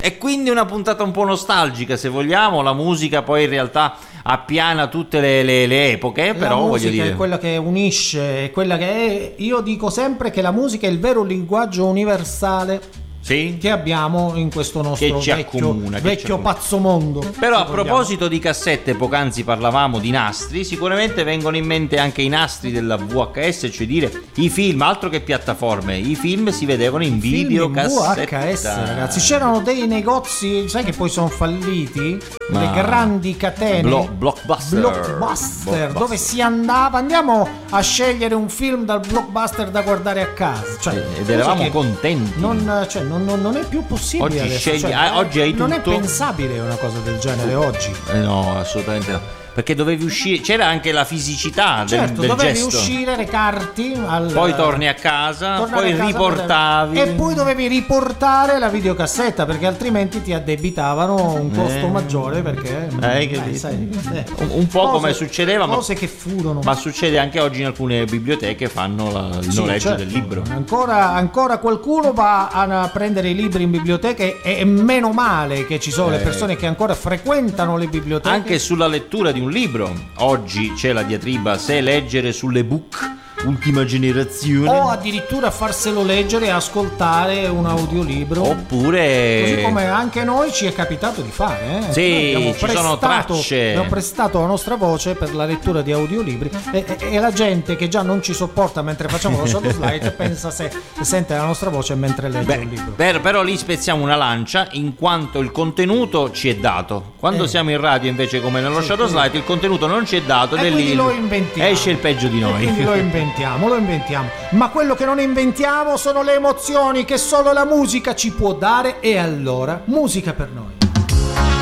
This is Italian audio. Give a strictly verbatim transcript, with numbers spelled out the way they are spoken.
E quindi una puntata un po' nostalgica, se vogliamo. La musica poi in realtà appiana tutte le, le, le epoche, la però voglio dire, è quella che unisce, è quella che è, io dico sempre che la musica è il vero linguaggio universale sì? che abbiamo in questo nostro che ci vecchio, accomuna, che vecchio ci accomuna. pazzo mondo. Però a proposito di cassette, poc'anzi parlavamo di nastri, sicuramente vengono in mente anche i nastri della V H S, cioè dire i film, altro che piattaforme, i film si vedevano in videocassetta. V H S, ragazzi, c'erano dei negozi, sai che poi sono falliti? Ma... le grandi catene Blo- blockbuster. blockbuster, blockbuster dove si andava, andiamo a scegliere un film dal blockbuster da guardare a casa, cioè, ed eravamo contenti. Non, cioè, non, non, non è più possibile oggi adesso, scegli, cioè, ah, oggi hai non tutto. è pensabile una cosa del genere oggi. Eh no, assolutamente no. Perché dovevi uscire, c'era anche la fisicità del, certo, del dovevi gesto. uscire, recarti al, poi torni a casa, tornare poi a casa, riportavi e poi dovevi riportare la videocassetta perché altrimenti ti addebitavano un costo eh. maggiore perché eh, eh, sai, eh. un, un po' cose, come succedeva, cose ma, che furono, ma succede anche oggi in alcune biblioteche, fanno la, il sì, noleggio certo. del libro. Ancora, ancora qualcuno va a prendere i libri in biblioteca e, e meno male che ci sono eh. le persone che ancora frequentano le biblioteche. Anche sulla lettura di un libro oggi c'è la diatriba se leggere sull'ebook ultima generazione o addirittura farselo leggere e ascoltare un audiolibro, oppure così come anche noi ci è capitato di fare, eh? sì, abbiamo ci sono tracce, abbiamo prestato la nostra voce per la lettura di audiolibri e, e, e la gente che già non ci sopporta mentre facciamo lo shadow slide pensa se sente la nostra voce mentre legge Beh, un libro. per, però lì spezziamo una lancia in quanto il contenuto ci è dato. Quando eh. siamo in radio invece come nello sì, shadow slide il contenuto non ci è dato e e quindi lì lo inventiamo, esce il peggio di noi, e quindi lo inventiamo lo inventiamo ma quello che non inventiamo sono le emozioni che solo la musica ci può dare, e allora musica per noi.